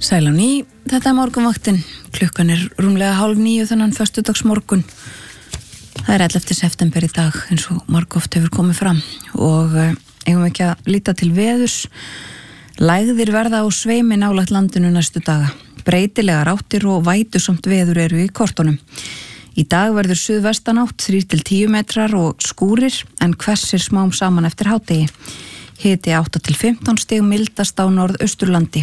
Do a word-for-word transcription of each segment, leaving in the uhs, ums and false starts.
Sæl á ný, þetta er morgunvaktin. Klukkan er rúmlega hálf níu þennan föstudagsmorgun. Það er ellefta september í dag eins og margoft hefur komið fram og eigum ekki að líta til veðurs. Lægðir verða á sveimi nálægt landinu næstu daga. Breytilegar áttir og vætusamt veður eru í kortunum. Í dag verður suðvestanátt þrír til tíu metrar og skúrir en hvessir smám saman eftir hádegi. Hiti átta til fimmtán stig mildast á norðausturlandi.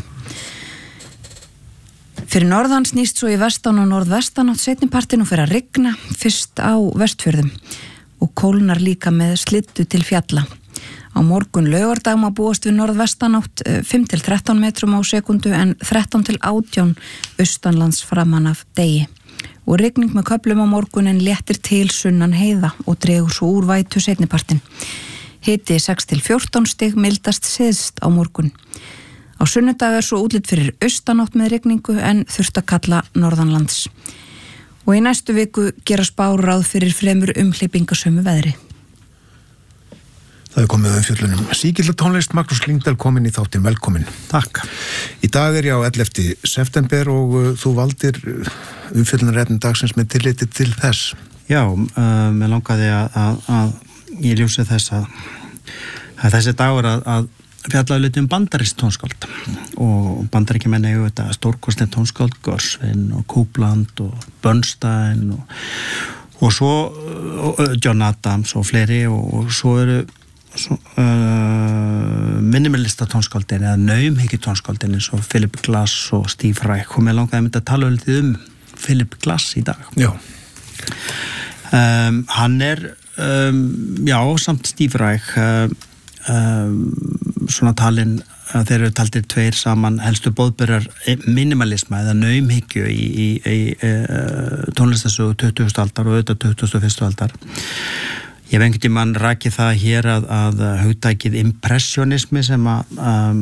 Fyrir norðan snýst svo í vestan og norðvestanátt seinnipartinn og fyrir að rigna fyrst á Vestfjörðum og kólnar líka með slyddu til fjalla. Á morgun laugardag má búast við norðvestanátt fimm til þrettán metrum á sekundu en þrettán til átján austanlands framan af degi. Og rigning með köflum á morgun en léttir til sunnan heiða og dregur svo úr vætu seinnipartinn. Hiti sex til fjórtán stig mildast syðst á morgun. Á sunnudag er svo útlit fyrir austanátt með rigningu en þurft að kalla norðanlands. Og í næstu viku gera spár ráð fyrir fremur umhleypingasömu veðri. Það er komið umfjöllunum. Sígilda tónlist, Magnús Lyngdal kominn í þáttinn, velkomin. Takk. Í dag er ég á ellefta september og uh, þú valdir umfjöllunarefni dagsins með tilliti til þess. Já, uh, mér langaði að, að, að ég ljósi þess að, að þessi dagur að, að fjallaði hluti um bandarískt tónskáld og bandaríkjumenn eigu þetta stórkostleg tónskáld, Gershwin og Copeland og Bernstein og, og svo uh, John Adams og fleiri og, og svo eru svo, uh, minimalista tónskáldin eða naumhyggju tónskáldin eins og Philip Glass og Steve Reich og mér langaði að mynda að tala hluti um Philip Glass í dag. Já. Um, hann er um, já, samt Steve Reich uh, Um, svona talin að þeir eru taldir tveir saman helstu boðberar minimalisma eða naumhyggju í, í, í, í tónlistasögu tuttugustu aldar og auðvitað tuttugustu og fyrstu aldar. Ég hef einhvern tímann rakið það hér að, að hugtækið impressionismi sem að um,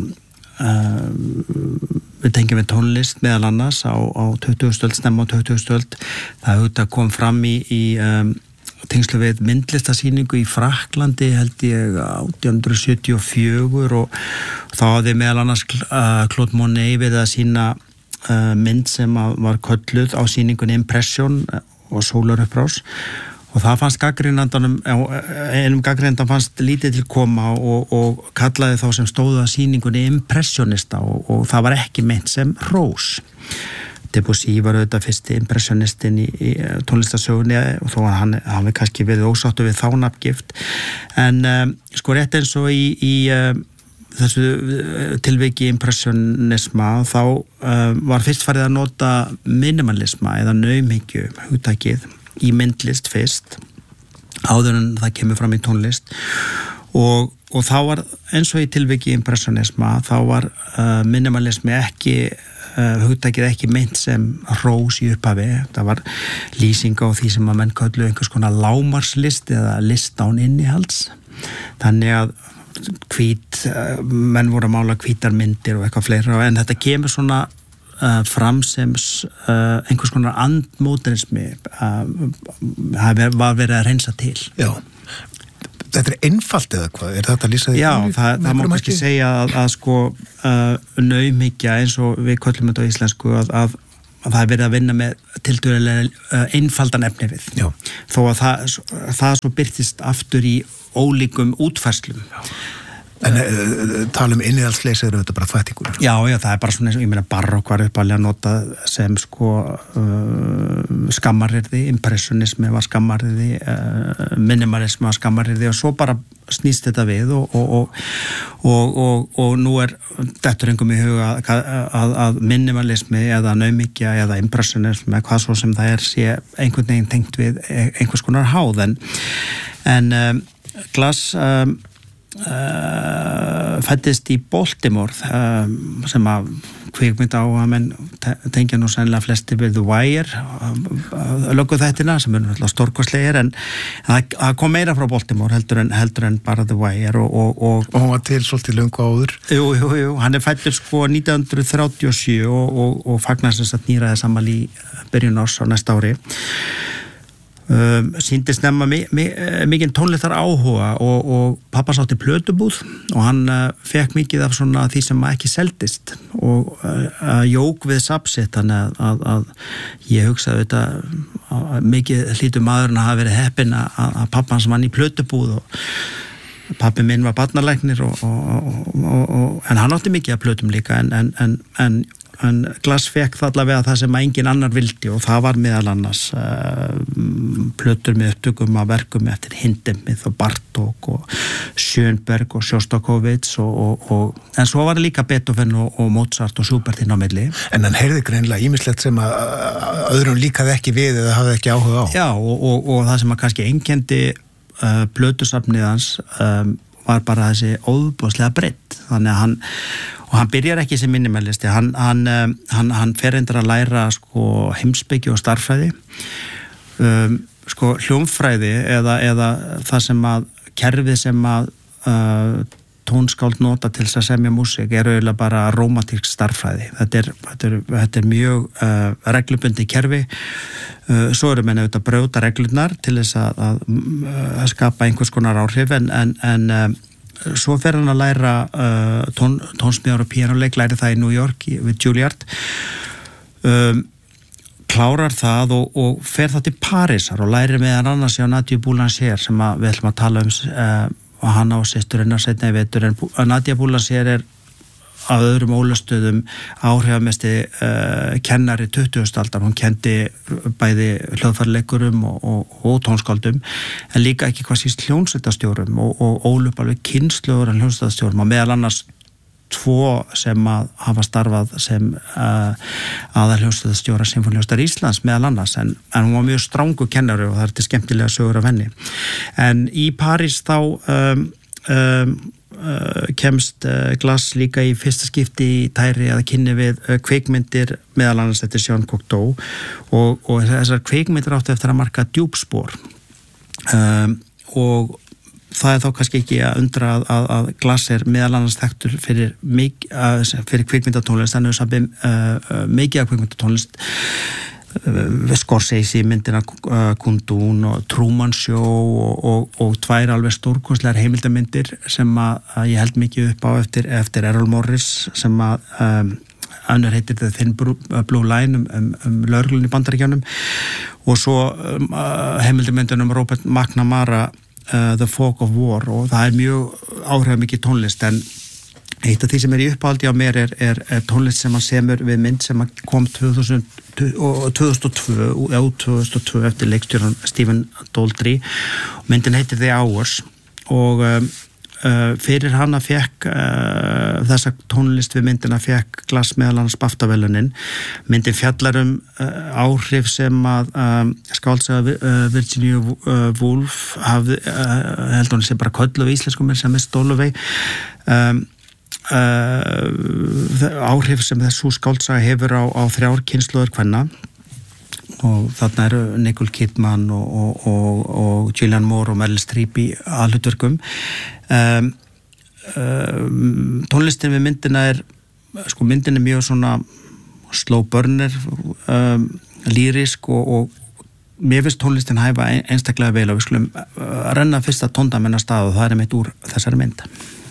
um, við tengjum við tónlist meðal annars á, á tuttugustu öld, snemma á tuttugustu öld. Það hugtæk kom fram í, í um, tengslu við myndlistasýningu í Frakklandi held ég átján hundruð sjötíu og fjögur og þá hafði meðal annars uh, Claude Monet við að sína uh, mynd sem var kölluð á sýningunni Impression og Sólarupprás og það fannst gagnrýnandanum einum gagnrýnandan fannst lítið til koma og, og kallaði þá sem stóðu að sýningunni impressionista og, og það var ekki meint sem hrós. Debussy var auðvitað fyrsti impressionistin í, í tónlistasögunni og þó að hann hafi kannski verið ósáttur við þá nafngift en um, sko rétt eins og í, í um, þessu tilviki impressionisma þá um, var fyrst farið að nota minimalisma eða naumhyggju hugtakið í myndlist fyrst áður en það kemur fram í tónlist og, og þá var eins og í tilviki impressionisma þá var uh, minimalismi ekki Uh, hugtakið ekki meint sem hrós í upphafi, það var lýsing á því sem að menn köllu einhvers konar lámarslist eða list án innihalds þannig að hvít, uh, menn voru að mála hvítar myndir og eitthvað fleira en þetta kemur svona uh, fram sem uh, einhvers konar andmódernismi uh, var verið að reynsa til. Já. Þetta er einfalt eða hvað? Er þetta að lýsa því? Já, það, það má kannski ekki segja að, að sko uh, naumhyggja eins og við köllum þetta á íslensku að, að, að það er verið að vinna með tiltölulega uh, einfaldan efni við. Já. Þó að það, það svo birtist aftur í ólíkum útfærslum. En uh, tala um innihaldsleysi eru þetta bara þvættingur? Já, já, það er bara svona eins og, ég meina, barokk var uppalega notað sem sko uh, skammaryrði, impressionismi var skammaryrði, uh, minimalismi var skammaryrði og svo bara snýst þetta við og, og, og, og, og, og nú er dettur engum í huga að, að, að minimalismi eða naumhyggja eða impressionismi, hvað svo sem það er, sé einhvern veginn tengt við einhvers konar háð en, en um, Glass um, Uh, fættist í Baltimore uh, sem að kvikmynda á að menn tengja nú sennilega flesti við The Wire uh, löggu þættina sem er náttúrulega stórkostlegir en það kom meira frá Baltimore heldur en, heldur en bara The Wire og, og, og, og hann var til svolítið löngu áður. Jú, jú, jú, hann er fættur sko nítján hundruð þrjátíu og sjö og, og, og fagnar sem sagt nýraði saman í byrjun árs á næsta ári Um, síndist nefna mi, mi, mikinn tónlistar áhuga og, og pappa sátti plötubúð og hann uh, fekk mikið af svona því sem ekki seldist og uh, jók við sapsitt þannig að, að, að ég hugsaði þetta að mikið hlýtur maðurinn að hafa verið heppinn að, að pappa hans vann í plötubúð og pappi minn var barnalæknir og, og, og, og, en hann átti mikið af plötum líka en, en, en, en en Glass fekk það allavega það sem engin annar vildi og það var meðal annars uh, plötur með upptökum af verkum eftir Hindemith og Bartók og Schönberg og Sjostakovits og, og, og, en svo var það líka Beethoven og, og Mozart og Schubert inn á milli. En hann heyrði greinilega ýmislegt sem að öðrum líkaði ekki við eða hafði ekki áhuga á. Já og, og, og það sem að kannski einkenndi uh, plötusafnið hans um, var bara þessi óðbúðslega breytt þannig að hann og hann byrjar ekki sem minimalisti hann, hann, hann, hann fer endur að læra sko, heimspeki og starffræði um, sko, hljómfræði eða, eða það sem að kerfið sem að uh, tónskáld nota til þess að semja músík er auðvitað bara rómantísk starffræði þetta er, þetta er, þetta er mjög uh, reglubundi kerfi uh, svo eru menn auðvitað brjóta reglurnar til þess að, að, að skapa einhvers konar áhrif en, en, en uh, svo fer hann að læra uh, tón, tónsmíðar og píanuleik, læri það í New York í, við Juilliard um, klárar það og, og fer það til Parísar og læri meðan annars hjá Nadia Boulanger sem að, við ætlum að tala um uh, og hann á sýsturinnar seinna í vetur en Nadia Boulanger er af öðrum ólustöðum áhrifamesti uh, kennari tuttugustu aldar, hún kendi bæði hljóðfæraleikurum og, og, og tónskáldum, en líka ekki hvað síst hljómsveitarstjórum og, og ólup alveg kynslóður en hljómsveitarstjórum og meðal annars tvo sem að hafa starfað sem uh, aðal hljómsveitarstjóra Sinfóníuhljómsveitar Íslands meðal annars, en, en hún var mjög strangur kennari og það er til skemmtilega sögur af henni. En í París þá um, um, Uh, kemst uh, Glass líka í fyrsta skipti í tæri að kynni við uh, kveikmyndir meðal annars eftir Jean Cocteau og, og þessar kveikmyndir áttu eftir að marka djúpspor um, og það er þá kannski ekki að undra að, að, að Glass er meðal annars þekktur fyrir, mik, uh, fyrir kveikmyndatónlist, þannig að uh, mikið af kveikmyndatónlist Scorsese myndina uh, Kundun og Truman Show og, og, og tvær alveg stórkostlegar heimildarmyndir sem að, að ég held mikið upp á eftir, eftir Errol Morris sem að um, önnur heitir The Thin Blue Line um, um, um lögreglunni í Bandaríkjunum og svo um, uh, heimildarmyndin um Robert McNamara uh, The Fog of War og það er mjög áhrifamikið tónlist en eitt af því sem er í uppáhaldi á mér er, er, er tónlist sem að semur við mynd sem að kom tvö þúsund og tvö og tvö þúsund og tvö eftir leikstjóran Stephen Daldry og myndin heitir The Hours og um, uh, fyrir hana fekk uh, þessa tónlist við myndina fekk Glass meðal annars BAFTA-verðlaunin. Myndin fjallar um uh, áhrif sem að um, skáldsaga uh, Virginia uh, Woolf hafði, uh, held hún sé bara köllu við íslenskum sem er Stóluvei um, Uh, áhrif sem þessu skáldsaga hefur á, á þrjár kynslóðir kvenna og þarna eru Nicole Kidman og, og, og, og Julianne Moore og Meryl Streep í aðhlutverkum um, um, tónlistin við myndina er sko myndin er mjög svona slow burner um, lýrisk og, og mér finnst tónlistin hæfa einstaklega vel og við skulum uh, renna fyrsta tóndamenn að stað og það er meitt úr þessari mynd.